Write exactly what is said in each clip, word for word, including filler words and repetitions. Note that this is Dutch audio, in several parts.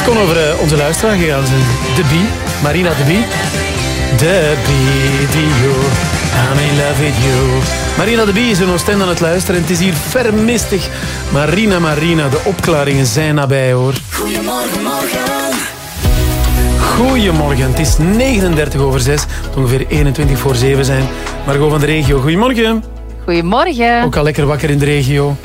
kon over uh, onze luisteraar gegaan. De Bie, Marina de Bie. De Bie, die you, I'm in love with you. Marina de Bie is in Oostende aan het luisteren en het is hier vermistig. Marina, Marina, de opklaringen zijn nabij, hoor. Goedemorgen, morgen. Goedemorgen, het is negenendertig over zes. Het ongeveer eenentwintig voor zeven zijn. Margot van de regio, goedemorgen. Goedemorgen. Ook al lekker wakker in de regio.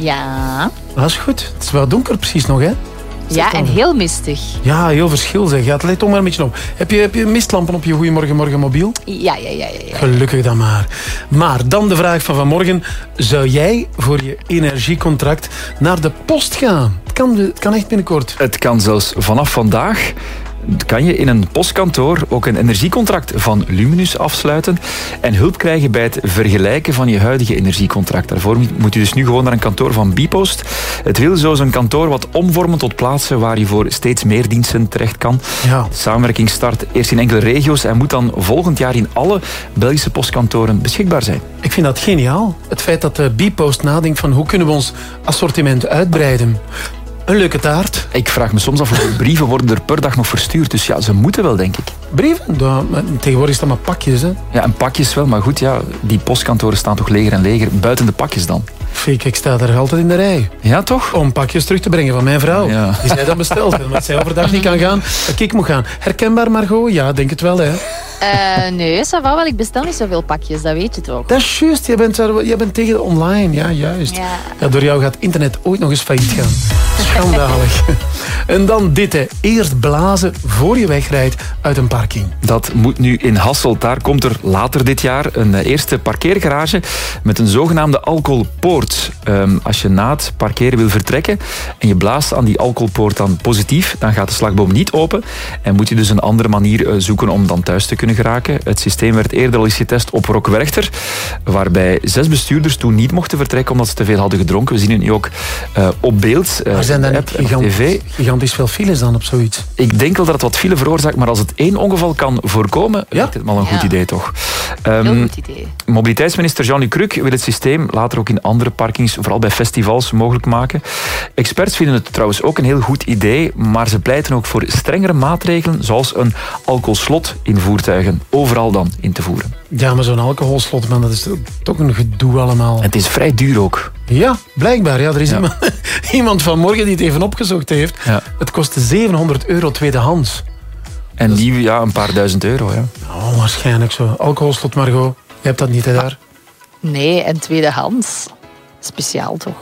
Ja. Dat is goed. Het is wel donker precies nog, hè? Ja, en heel mistig. Ja, heel verschil zeg. Ja, het lijkt toch maar een beetje op. Heb je, heb je mistlampen op je Goeiemorgen Morgen mobiel? Ja, ja, ja, ja. Gelukkig dan maar. Maar dan de vraag van vanmorgen. Zou jij voor je energiecontract naar de post gaan? Het kan, het kan echt binnenkort. Het kan zelfs vanaf vandaag. Kan je in een postkantoor ook een energiecontract van Luminus afsluiten en hulp krijgen bij het vergelijken van je huidige energiecontract. Daarvoor moet je dus nu gewoon naar een kantoor van Bipost. Het wil zo zo'n kantoor wat omvormen tot plaatsen waar je voor steeds meer diensten terecht kan. Ja. De samenwerking start eerst in enkele regio's en moet dan volgend jaar in alle Belgische postkantoren beschikbaar zijn. Ik vind dat geniaal. Het feit dat de Bipost nadenkt van hoe kunnen we ons assortiment uitbreiden. Een leuke taart. Ik vraag me soms af hoeveel brieven worden er per dag nog verstuurd. Dus ja, ze moeten wel, denk ik. Brieven? Da, tegenwoordig is dat maar pakjes, hè? Ja, en pakjes wel. Maar goed, ja, die postkantoren staan toch leger en leger. Buiten de pakjes dan. Fik, ik sta daar altijd in de rij. Ja, toch? Om pakjes terug te brengen van mijn vrouw. Ja. Die zij dat besteld. En omdat zij overdag niet kan gaan, dat ik moet gaan. Herkenbaar, Margot? Ja, denk het wel, hè? Uh, nee, ça va wel. Ik bestel niet zoveel pakjes, dat weet je toch? Dat is juist. Jij bent, jij bent tegen de online. Ja, juist. Ja. Ja, door jou gaat internet ooit nog eens failliet gaan. Schandalig. En dan dit, hè. Eerst blazen voor je wegrijdt uit een parking. Dat moet nu in Hasselt. Daar komt er later dit jaar een eerste parkeergarage met een zogenaamde alcoholpoort. Um, als je na het parkeren wil vertrekken en je blaast aan die alcoholpoort dan positief, dan gaat de slagboom niet open en moet je dus een andere manier uh, zoeken om dan thuis te kunnen geraken. Het systeem werd eerder al eens getest op Rockwerchter, waarbij zes bestuurders toen niet mochten vertrekken omdat ze te veel hadden gedronken. We zien het nu ook uh, op beeld. Uh, maar zijn er niet gigant, tv. gigantisch veel files dan op zoiets? Ik denk wel dat het wat file veroorzaakt, maar als het één ongeval kan voorkomen, ja? lijkt het wel een ja. goed idee toch? Um, Heel goed idee. Mobiliteitsminister Jean-Luc Cruyc wil het systeem later ook in andere parkings, vooral bij festivals, mogelijk maken. Experts vinden het trouwens ook een heel goed idee, maar ze pleiten ook voor strengere maatregelen, zoals een alcoholslot in voertuigen, overal dan in te voeren. Ja, maar zo'n alcoholslot, man, dat is toch een gedoe allemaal. En het is vrij duur ook. Ja, blijkbaar. Ja, er is ja. iemand, iemand vanmorgen die het even opgezocht heeft. Ja. Het kostte zevenhonderd euro tweedehands. En dus... die, ja, een paar duizend euro, ja. Oh, waarschijnlijk zo. Alcoholslot, Margot. Je hebt dat niet, hè, daar? Nee, en tweedehands. Speciaal, toch?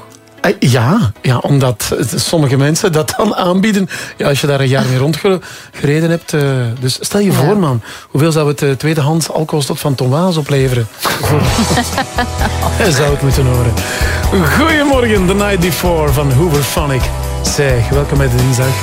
Ja, ja, omdat sommige mensen dat dan aanbieden. Ja, als je daar een jaar mee rondgereden hebt. Uh, dus stel je ja. voor, man. Hoeveel zou het uh, tweedehands alcoholslot van Tom Waas opleveren? Hij zou het moeten horen. Goedemorgen, The Night Before van Hoover Phonic. Zeg, welkom bij de dinsdag.